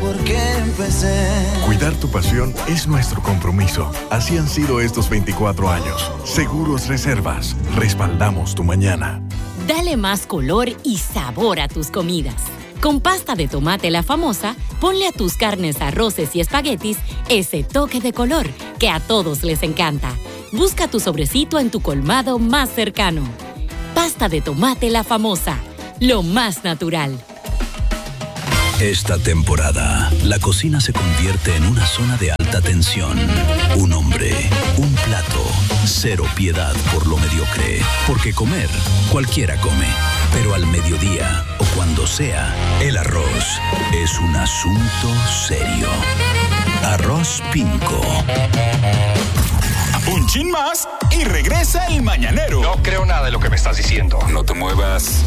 por qué empecé. Cuidar tu pasión es nuestro compromiso. Así han sido estos 24 años. Seguros Reservas. Respaldamos tu mañana. Dale más color y sabor a tus comidas. Con pasta de tomate La Famosa, ponle a tus carnes, arroces y espaguetis ese toque de color que a todos les encanta. Busca tu sobrecito en tu colmado más cercano. Pasta de tomate La Famosa, lo más natural. Esta temporada, la cocina se convierte en una zona de alta tensión. Un hombre, un plato, cero piedad por lo mediocre. Porque comer, cualquiera come. Pero al mediodía, o cuando sea, el arroz es un asunto serio. Arroz Pinco. Un chin más y regresa el mañanero. No creo nada de lo que me estás diciendo. No te muevas.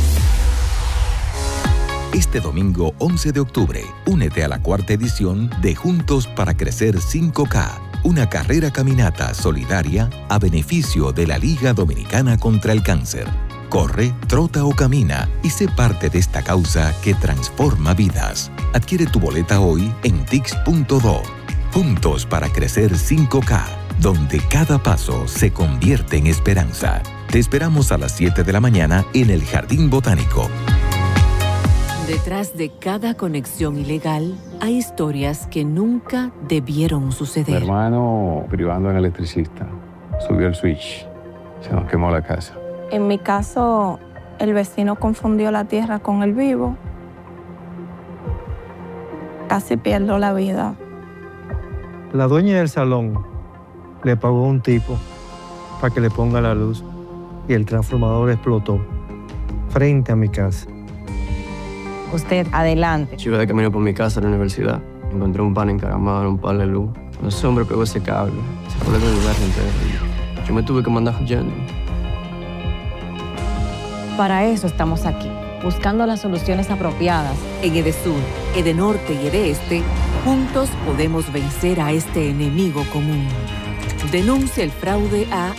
Este domingo 11 de octubre, únete a la 4ª edición de Juntos para Crecer 5K, una carrera caminata solidaria a beneficio de la Liga Dominicana contra el Cáncer. Corre, trota o camina y sé parte de esta causa que transforma vidas. Adquiere tu boleta hoy en tix.do. Juntos para Crecer 5K, donde cada paso se convierte en esperanza. Te esperamos a las 7 de la mañana en el Jardín Botánico. Detrás de cada conexión ilegal hay historias que nunca debieron suceder. Mi hermano privando a un electricista, subió el switch, se nos quemó la casa. En mi caso, el vecino confundió la tierra con el vivo. Casi pierdo la vida. La dueña del salón le pagó a un tipo para que le ponga la luz y el transformador explotó frente a mi casa. Usted, adelante. Yo iba de camino por mi casa a la universidad. Encontré un pan encaramado en un palo de luz. Cuando ese hombre pegó ese cable, se fue del lugar entero. Yo me tuve que mandar huyendo. Para eso estamos aquí, buscando las soluciones apropiadas. En EDESUR, EDENORTE y EDEESTE, juntos podemos vencer a este enemigo común. Denuncia el fraude a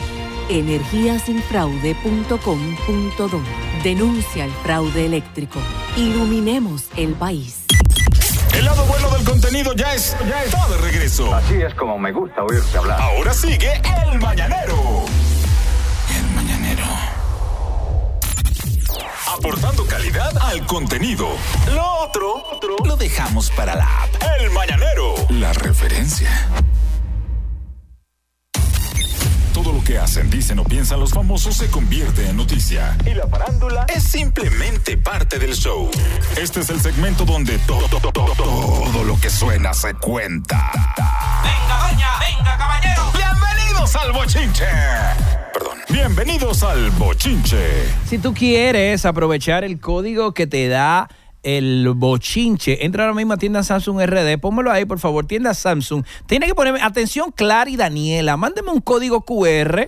energiasinfraude.com.do. Denuncia el fraude eléctrico. Iluminemos el país. El lado bueno del contenido ya está de regreso. Así es como me gusta oírte hablar. Ahora sigue El Mañanero. El Mañanero. Aportando calidad al contenido. Lo otro lo dejamos para la app. El Mañanero. La referencia. Todo lo que hacen, dicen o piensan los famosos se convierte en noticia. Y la farándula es simplemente parte del show. Este es el segmento donde todo lo que suena se cuenta. ¡Venga, doña! ¡Venga, caballero! ¡Bienvenidos al bochinche! Perdón. Bienvenidos al bochinche. Si tú quieres aprovechar el código que te da el bochinche, entra ahora mismo a tienda Samsung RD, pónmelo ahí por favor, tienda Samsung. Tiene que ponerme, atención Clara y Daniela, mándeme un código QR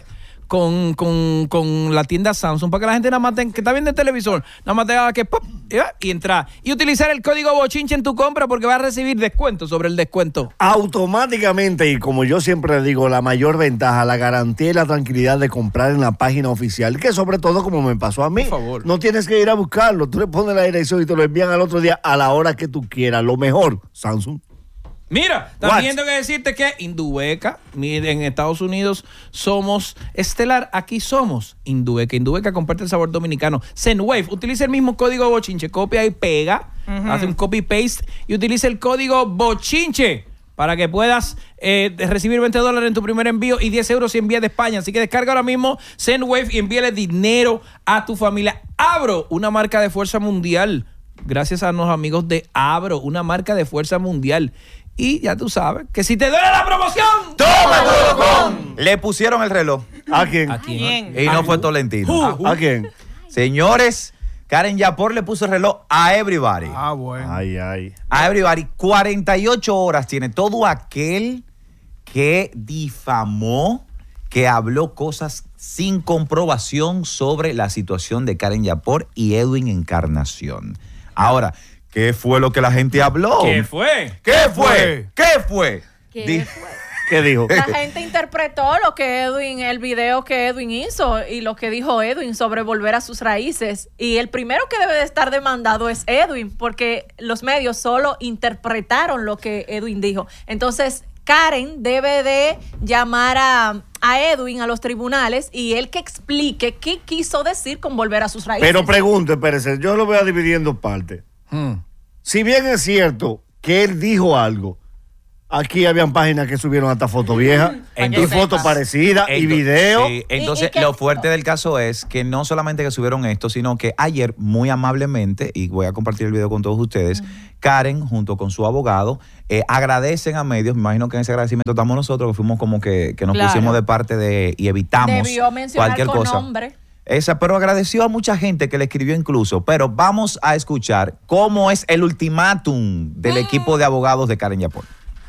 con la tienda Samsung para que la gente nada más que está viendo el televisor, nada más tenga que pop y entrar y utilizar el código bochinche en tu compra porque vas a recibir descuento sobre el descuento. Automáticamente, y como yo siempre digo, la mayor ventaja, la garantía y la tranquilidad de comprar en la página oficial, que sobre todo como me pasó a mí. Por favor. No tienes que ir a buscarlo, tú le pones la dirección y te lo envían al otro día a la hora que tú quieras. Lo mejor, Samsung. Mira, también tengo que decirte que Indubeca, en Estados Unidos somos estelar, aquí somos Indubeca. Indubeca comparte el sabor dominicano. Zenwave, utiliza el mismo código bochinche, copia y pega, hace un copy-paste y utiliza el código bochinche para que puedas recibir $20 en tu primer envío y 10 euros si envías de España. Así que descarga ahora mismo Zenwave y envíale dinero a tu familia. Abro, una marca de fuerza mundial, gracias a los amigos de Abro, una marca de fuerza mundial. Y ya tú sabes que si te duele la promoción, ¡tómatelo con! Le pusieron el reloj. ¿A quién? ¿A quién? Y no fue Tolentino. ¿A quién? Señores, Karen Yapor le puso el reloj a Everybody. Bueno. Ay. A Everybody. 48 horas tiene todo aquel que difamó, que habló cosas sin comprobación sobre la situación de Karen Yapor y Edwin Encarnación. Ahora, ¿qué fue lo que la gente habló? ¿Qué fue? ¿Qué fue? ¿Qué fue? ¿Qué dijo? La gente interpretó lo que el video que Edwin hizo y lo que dijo Edwin sobre volver a sus raíces. Y el primero que debe de estar demandado es Edwin, porque los medios solo interpretaron lo que Edwin dijo. Entonces, Karen debe de llamar a Edwin a los tribunales y él que explique qué quiso decir con volver a sus raíces. Pero pregunto, espérese, yo lo voy a dividir en dos partes. Si bien es cierto que él dijo algo, aquí habían páginas que subieron hasta fotos viejas y fotos parecidas y videos. Sí, entonces, lo fuerte del caso es que no solamente que subieron esto, sino que ayer, muy amablemente, y voy a compartir el video con todos ustedes, Karen, junto con su abogado, agradecen a medios. Me imagino que en ese agradecimiento estamos nosotros, que fuimos como que nos pusimos de parte de y evitamos Debió mencionar cualquier con cosa. Nombre. Pero agradeció a mucha gente que le escribió incluso. Pero vamos a escuchar cómo es el ultimátum del equipo de abogados de Karen Yapor.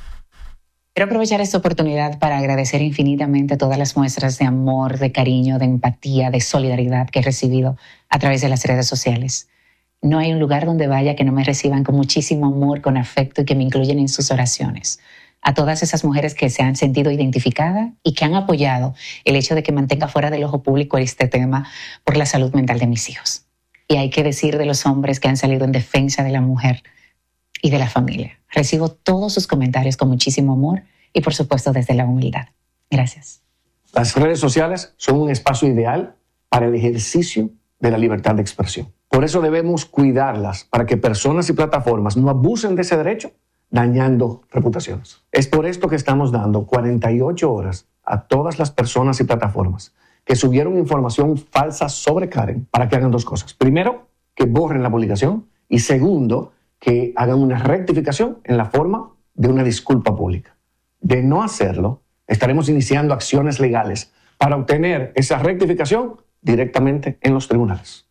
Quiero aprovechar esta oportunidad para agradecer infinitamente todas las muestras de amor, de cariño, de empatía, de solidaridad que he recibido a través de las redes sociales. No hay un lugar donde vaya que no me reciban con muchísimo amor, con afecto y que me incluyan en sus oraciones. A todas esas mujeres que se han sentido identificadas y que han apoyado el hecho de que mantenga fuera del ojo público este tema por la salud mental de mis hijos. Y hay que decir de los hombres que han salido en defensa de la mujer y de la familia. Recibo todos sus comentarios con muchísimo amor y, por supuesto, desde la humildad. Gracias. Las redes sociales son un espacio ideal para el ejercicio de la libertad de expresión. Por eso debemos cuidarlas para que personas y plataformas no abusen de ese derecho, dañando reputaciones. Es por esto que estamos dando 48 horas a todas las personas y plataformas que subieron información falsa sobre Karen para que hagan dos cosas. Primero, que borren la publicación y segundo, que hagan una rectificación en la forma de una disculpa pública. De no hacerlo, estaremos iniciando acciones legales para obtener esa rectificación directamente en los tribunales.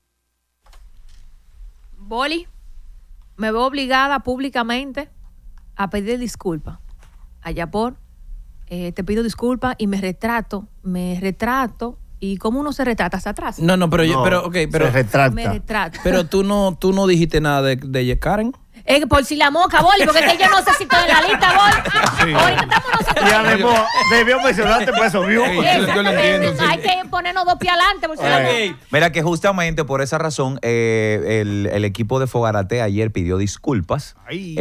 Boli, me veo obligada públicamente a pedir disculpas. Yapor, te pido disculpas y me retrato. ¿Y cómo uno se retrata hasta atrás? No, pero se retracta. Me retrato. Pero tú no dijiste nada de Karen. Por si la moca, Boli, porque es que yo no sé si estoy en la lista, Boli. Ahorita estamos nosotros. Y además, debió mencionarte por eso, ¿vio? Yo lo entiendo. Hay que ponernos dos pies adelante. Por si la moca. Mira que justamente por esa razón el equipo de Fogarate ayer pidió disculpas.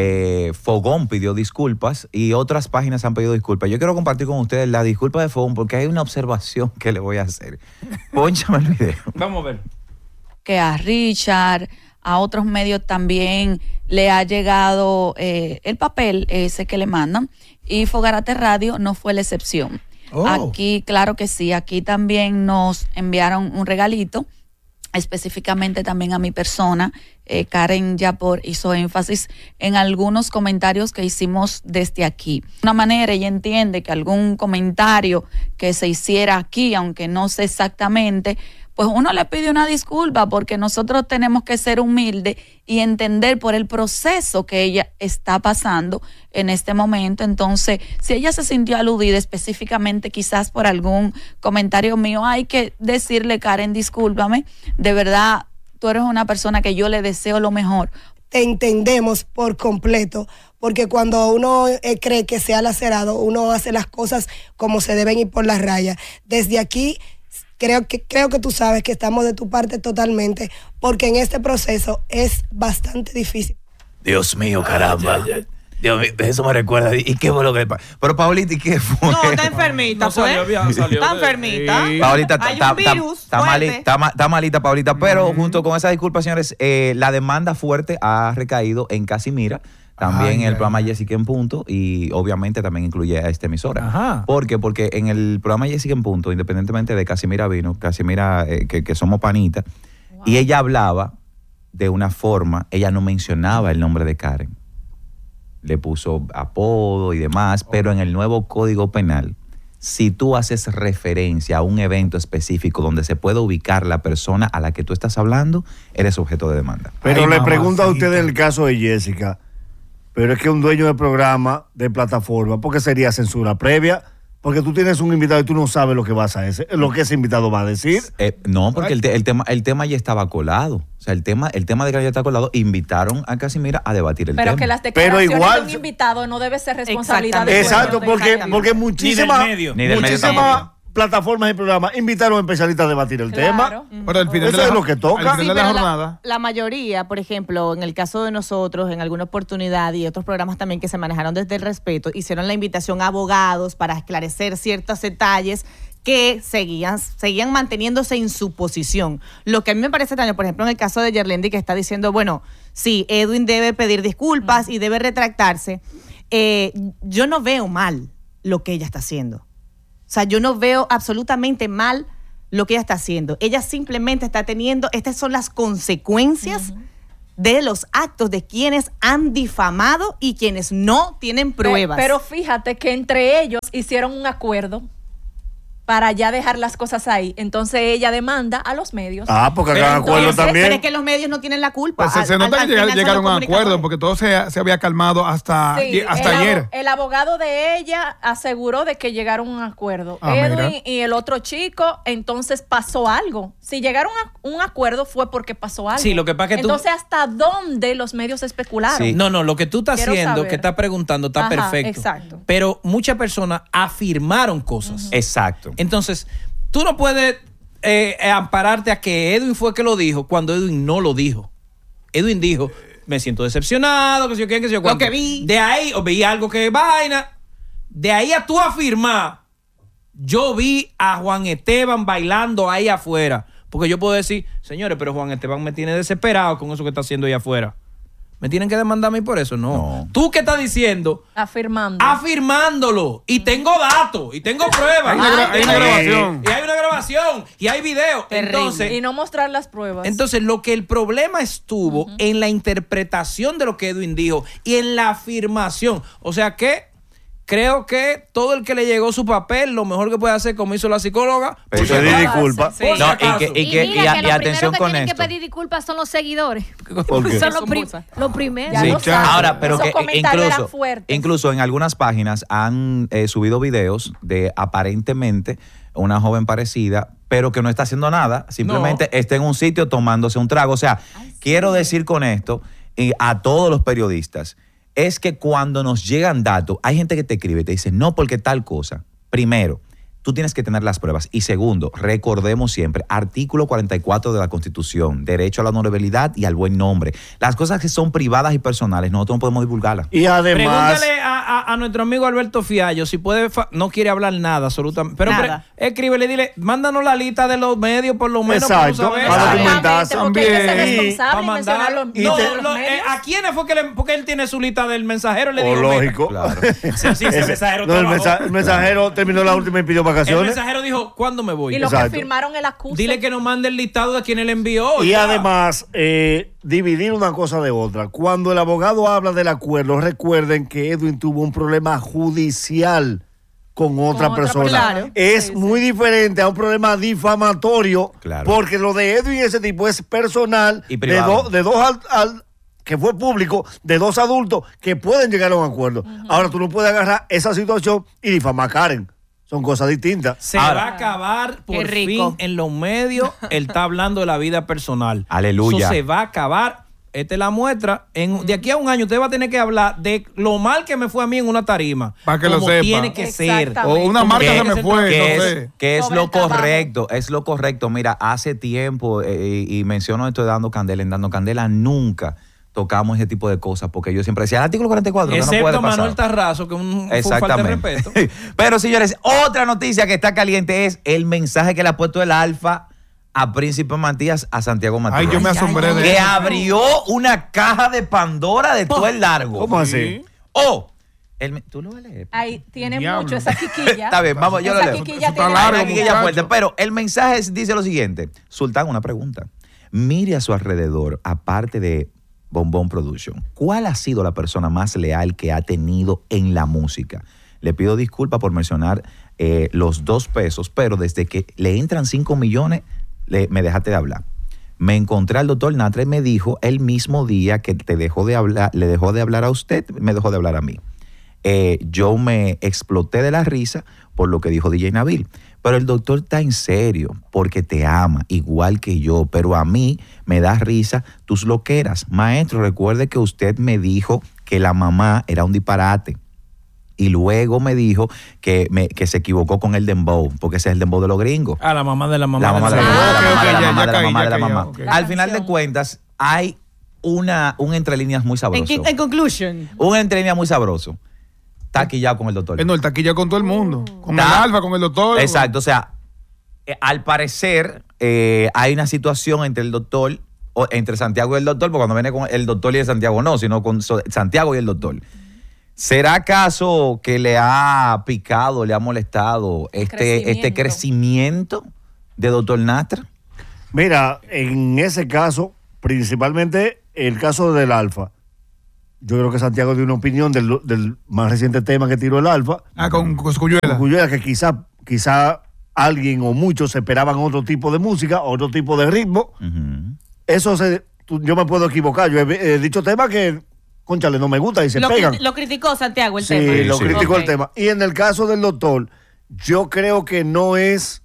Fogón pidió disculpas y otras páginas han pedido disculpas. Yo quiero compartir con ustedes la disculpa de Fogón porque hay una observación que le voy a hacer. Pónchame el video. Vamos a ver. Que a Richard, a otros medios también le ha llegado el papel ese que le mandan y Fogarate Radio no fue la excepción. Aquí, claro que sí, aquí también nos enviaron un regalito, específicamente también a mi persona. Karen Yapor hizo énfasis en algunos comentarios que hicimos desde aquí. De una manera, ella entiende que algún comentario que se hiciera aquí, aunque no sé exactamente, pues uno le pide una disculpa porque nosotros tenemos que ser humildes y entender por el proceso que ella está pasando en este momento. Entonces, si ella se sintió aludida específicamente quizás por algún comentario mío, hay que decirle, Karen, discúlpame, de verdad, tú eres una persona que yo le deseo lo mejor. Te entendemos por completo, porque cuando uno cree que se ha lacerado, uno hace las cosas como se deben y por la raya. Desde aquí, creo que tú sabes que estamos de tu parte totalmente, porque en este proceso es bastante difícil. Dios mío, caramba. Dios mío, eso me recuerda. ¿Y qué fue lo que pasó? Pero Paulita, ¿y qué fue? No, está enfermita, salió. Está enfermita. Sí. Paulita, hay un virus está malita, Paulita. Pero junto con esa disculpa, señores, la demanda fuerte ha recaído en Casimira. También en el programa Jessica en Punto y obviamente también incluye a esta emisora. Ajá. ¿Por qué? Porque en el programa Jessica en Punto, independientemente de Casimira vino, Casimira, que somos panitas, y ella hablaba de una forma, ella no mencionaba el nombre de Karen. Le puso apodo y demás, pero en el nuevo Código Penal, si tú haces referencia a un evento específico donde se puede ubicar la persona a la que tú estás hablando, eres objeto de demanda. Pero le pregunto a usted en el caso de Jessica, pero es que un dueño de programa, de plataforma, porque sería censura previa, Porque tú tienes un invitado y tú no sabes lo que lo que ese invitado va a decir. No, porque el tema ya estaba colado. O sea, el tema de que ya está colado, invitaron a Casimira a debatir el tema. Pero que las declaraciones de un invitado no debe ser responsabilidad de Exacto, porque muchísimas plataformas y programas invitaron a especialistas a debatir el tema. Pero al final eso es lo que toca. Al final de la jornada. La mayoría, por ejemplo, en el caso de nosotros, en alguna oportunidad y otros programas también que se manejaron desde el respeto, hicieron la invitación a abogados para esclarecer ciertos detalles que seguían manteniéndose en su posición. Lo que a mí me parece extraño, por ejemplo, en el caso de Yerlendi, que está diciendo, bueno, sí, Edwin debe pedir disculpas y debe retractarse. Yo no veo mal lo que ella está haciendo. O sea, yo no veo absolutamente mal lo que ella está haciendo. Ella simplemente está teniendo, estas son las consecuencias de los actos de quienes han difamado y quienes no tienen pruebas. Pero fíjate que entre ellos hicieron un acuerdo para ya dejar las cosas ahí. Entonces ella demanda a los medios. Porque hagan acuerdo también. Pero es que los medios no tienen la culpa. Pues se nota que llegaron a un acuerdo porque todo se había calmado hasta ayer. El abogado de ella aseguró de que llegaron a un acuerdo. Edwin y el otro chico, entonces pasó algo. Si llegaron a un acuerdo fue porque pasó algo. Sí, lo que pasa es que entonces, ¿hasta dónde los medios especularon? Sí. No, lo que tú estás haciendo, que estás preguntando, está perfecto. Exacto. Pero muchas personas afirmaron cosas. Exacto. Entonces, tú no puedes ampararte a que Edwin fue que lo dijo cuando Edwin no lo dijo. Edwin dijo, me siento decepcionado, que si yo qué, que si yo cuánto. Lo que vi. De ahí, o veía algo que vaina. De ahí a tú afirmar, yo vi a Juan Esteban bailando ahí afuera. Porque yo puedo decir, señores, pero Juan Esteban me tiene desesperado con eso que está haciendo ahí afuera. ¿Me tienen que demandar a mí por eso? No. ¿Tú qué estás diciendo? Afirmándolo. Y tengo datos, y tengo pruebas. Hay una grabación. Y hay una grabación, y hay video. Entonces, y no mostrar las pruebas. Entonces, lo que el problema estuvo en la interpretación de lo que Edwin dijo y en la afirmación. O sea que creo que todo el que le llegó su papel, lo mejor que puede hacer, como hizo la psicóloga, pedir disculpas. Sí. No, y atención con tienen esto. que pedir disculpas son los seguidores. ¿Por qué? Son los primeros. Sí, ahora, pero esos comentarios eran fuertes. incluso en algunas páginas han subido videos de aparentemente una joven parecida, pero que no está haciendo nada, simplemente está en un sitio tomándose un trago. O sea, quiero decir con esto a todos los periodistas, es que cuando nos llegan datos, hay gente que te escribe y te dice, no, porque tal cosa. Primero, tú tienes que tener las pruebas. Y segundo, recordemos siempre, artículo 44 de la Constitución, derecho a la honorabilidad y al buen nombre. Las cosas que son privadas y personales, nosotros no podemos divulgarlas. Y además... Pregúntale a nuestro amigo Alberto Fiallo si puede, no quiere hablar nada, absolutamente. Pero escríbele, dile, mándanos la lista de los medios, por lo menos. Exacto, para documentar también. Para mandarlo. ¿A quiénes fue porque él tiene su lista del mensajero? Le digo, lógico. Claro. Sí, el mensajero el mensajero terminó la última y pidió vacaciones. El mensajero dijo, ¿cuándo me voy? Y los que firmaron el acuse. Dile que nos mande el listado de quien le envió. Y además, dividir una cosa de otra. Cuando el abogado habla del acuerdo, recuerden que Edwin tuvo un problema judicial con otra persona. Claro. Es muy diferente a un problema difamatorio, porque lo de Edwin y ese tipo es personal y privado. de dos que fue público, de dos adultos que pueden llegar a un acuerdo. Ahora tú no puedes agarrar esa situación y difamar a Karen. Son cosas distintas. Se va a acabar por fin en los medios. Él está hablando de la vida personal. Aleluya. Eso se va a acabar. Esta es la muestra. De aquí a un año usted va a tener que hablar de lo mal que me fue a mí en una tarima. Para que lo sepa. Tiene que ser. O una marca se me fue. Que es lo correcto. Es lo correcto. Mira, hace tiempo, y menciono esto de Dando Candela, en Dando Candela nunca tocamos ese tipo de cosas, porque yo siempre decía, el artículo 44, excepto que no puede pasar. Manuel Tarrazo, que fue un falta de respeto. Pero señores, otra noticia que está caliente es el mensaje que le ha puesto el Alfa a Príncipe Matías, a Santiago Matías. Ay, yo me asombré de que eso. abrió una caja de Pandora de todo el largo. ¿Cómo así? ¿Tú lo vas a leer? Ahí tiene mucho esa quiquilla. Está bien, vamos, yo lo leo. Esa quiquilla fuerte. Pero el mensaje dice lo siguiente. Sultán, una pregunta. Mire a su alrededor, aparte de Bombón Production, ¿cuál ha sido la persona más leal que ha tenido en la música? Le pido disculpas por mencionar los 2 pesos, pero desde que le entran 5 millones, me dejaste de hablar. Me encontré al doctor Natra y me dijo el mismo día que le dejó de hablar a usted, me dejó de hablar a mí. yo me exploté de la risa por lo que dijo DJ Nabil. Pero el doctor está en serio porque te ama, igual que yo. Pero a mí me da risa tus loqueras. Maestro, recuerde que usted me dijo que la mamá era un disparate. Y luego me dijo que se equivocó con el dembow, porque ese es el dembow de los gringos. Ah, la mamá de la mamá. La mamá de la mamá. La mamá de la mamá. Al final de cuentas, hay un entre líneas muy sabroso. En conclusion. Un entre líneas muy sabroso. Taquillado con el doctor. No, el taquilla con todo el mundo. Con el Alfa, con el doctor. Exacto, o sea, al parecer hay una situación entre el doctor, entre Santiago y el doctor, porque cuando viene con el doctor y el Santiago no, sino con Santiago y el doctor. ¿Será acaso que le ha picado, le ha molestado este crecimiento de doctor Nastra? Mira, en ese caso, principalmente el caso del Alfa, yo creo que Santiago dio una opinión del más reciente tema que tiró el Alfa. Con Cosculluela. Con Cosculluela, que quizá alguien o muchos esperaban otro tipo de música, otro tipo de ritmo. Eso yo me puedo equivocar. Yo he dicho temas que, cónchale, no me gusta y se pegan. Lo criticó Santiago el tema. Sí, lo criticó el tema. Y en el caso del doctor, yo creo que no es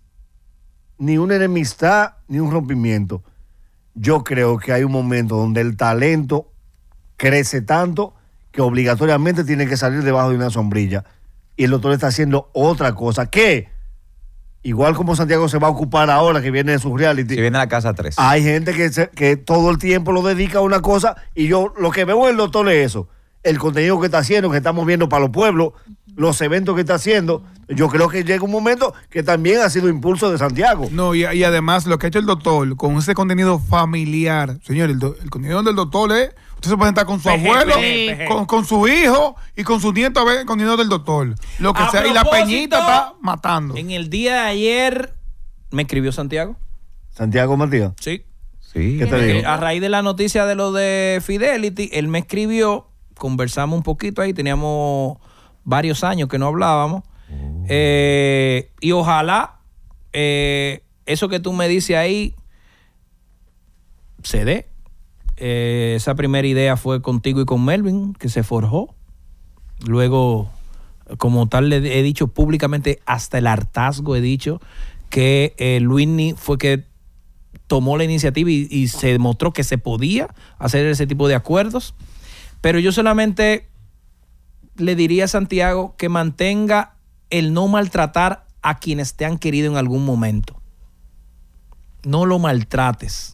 ni una enemistad ni un rompimiento. Yo creo que hay un momento donde el talento crece tanto que obligatoriamente tiene que salir debajo de una sombrilla. Y el doctor está haciendo otra cosa que, igual como Santiago se va a ocupar ahora que viene de su reality. Si viene a la casa 3. Hay gente que todo el tiempo lo dedica a una cosa y yo lo que veo en el doctor es eso. El contenido que está haciendo, que estamos viendo para los pueblos, los eventos que está haciendo. Yo creo que llega un momento que también ha sido impulso de Santiago. No, y además lo que ha hecho el doctor con ese contenido familiar. Señor, el contenido del doctor es... Usted se puede sentar con su abuelo, con su hijo y con su nieto a ver el contenido del doctor. Lo que sea. Y la peñita está matando. En el día de ayer me escribió Santiago. ¿Santiago Matías? Sí. ¿Qué te dijo? A raíz de la noticia de lo de Fidelity, él me escribió, conversamos un poquito ahí, teníamos varios años que no hablábamos. Y ojalá eso que tú me dices ahí se dé. Esa primera idea fue contigo y con Melvin, que se forjó. Luego, como tal, le he dicho públicamente, hasta el hartazgo he dicho, que Luisni fue que tomó la iniciativa y se demostró que se podía hacer ese tipo de acuerdos. Pero yo solamente le diría a Santiago que mantenga el no maltratar a quienes te han querido en algún momento. No lo maltrates.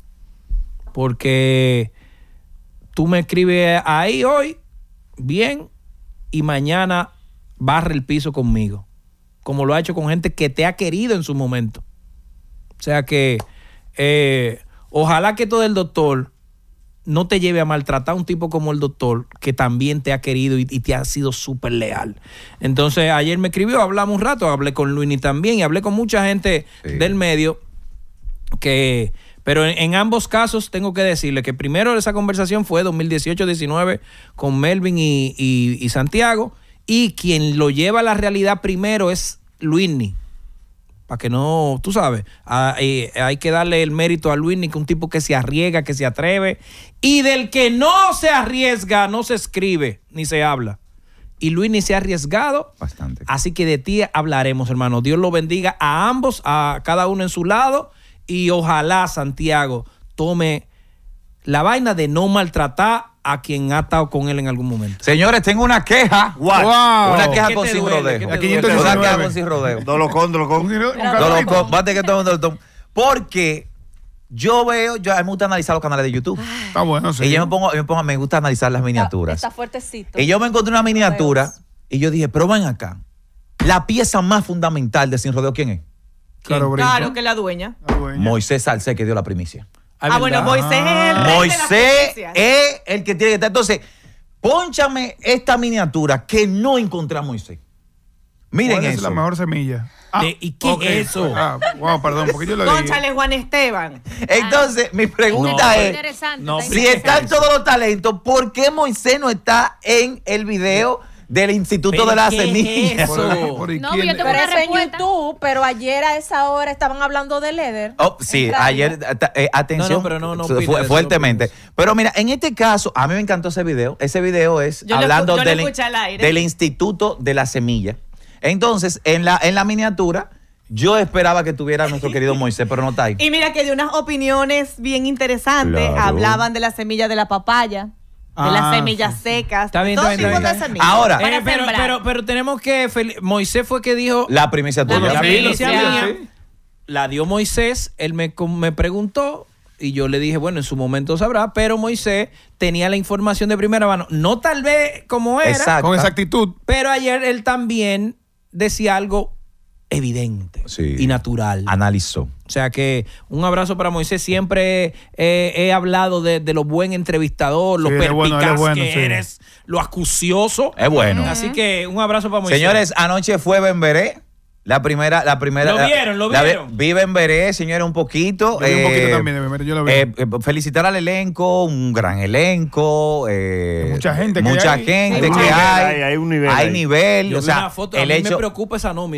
Porque tú me escribes ahí hoy, bien, y mañana barre el piso conmigo. Como lo ha hecho con gente que te ha querido en su momento. O sea que ojalá que todo el doctor no te lleve a maltratar a un tipo como el doctor, que también te ha querido y te ha sido súper leal. Entonces, ayer me escribió, hablamos un rato, hablé con Luini también y hablé con mucha gente del medio que... Pero en ambos casos tengo que decirle que primero esa conversación fue 2018-19 con Melvin y Santiago, y quien lo lleva a la realidad primero es Luisni. Para que no, tú sabes, hay que darle el mérito a Luisni, que es un tipo que se arriesga, que se atreve, y del que no se arriesga no se escribe ni se habla. Y Luisni se ha arriesgado bastante. Así que de ti hablaremos, hermano. Dios lo bendiga a ambos, a cada uno en su lado. Y ojalá Santiago tome la vaina de no maltratar a quien ha estado con él en algún momento. Señores, tengo una queja. Wow. Una queja con sin rodeo. Una queja con sin rodeo. Dolocón. Bate que todo el mundo. Porque yo veo, a mí me gusta analizar los canales de YouTube. Está bueno, sí. Y yo me gusta analizar las miniaturas. Está fuertecito. Y yo me encontré una miniatura y yo dije, pero ven acá. La pieza más fundamental de Sin Rodeo, ¿quién es? Claro que es la dueña. Moisés Salcé, que dio la primicia. Bueno, Moisés es el rey Moisés de las primicias. es el que tiene que estar. Entonces, pónchame esta miniatura que no encontré a Moisés. Miren ¿Cuál eso. es la mejor semilla? ¿Y qué es eso? Wow, perdón, porque yo lo dije. Cónchale, Juan Esteban. Entonces, mi pregunta es, si están todos los talentos, ¿por qué Moisés no está en el video del Instituto de la Semilla. No, yo tengo una respuesta. En YouTube, pero ayer a esa hora estaban hablando de Leder. Oh, sí, ayer, atención, fuertemente. Pero mira, en este caso, a mí me encantó ese video. Ese video es hablando del Instituto de la Semilla. Entonces, en la miniatura, yo esperaba que tuviera nuestro querido Moisés, pero no está ahí. Y mira que de unas opiniones bien interesantes, hablaban de la semilla de la papaya, de las semillas secas, está bien, todo está bien, tipo de está bien. semillas. Ahora, pero tenemos que Moisés fue que dijo la primicia tuya. La primicia mía la dio Moisés, él me preguntó y yo le dije, bueno, en su momento sabrá, pero Moisés tenía la información de primera mano, no tal vez como era, con exactitud, pero ayer él también decía algo evidente y natural. Analizó. O sea que un abrazo para Moisés. Siempre he hablado de lo buen entrevistador, lo perspicaz que eres, lo acucioso. Es bueno. Así que un abrazo para Moisés. Señores, anoche fue Bemberé. La primera. Lo vieron. Vi Bemberé, señores, un poquito. Yo vi un poquito también de Bemberé, yo lo vi. Felicitar al elenco, un gran elenco. Mucha gente que hay. Hay un nivel. Hay nivel. Yo o sea, vi una foto, a mí me preocupa esa nómina.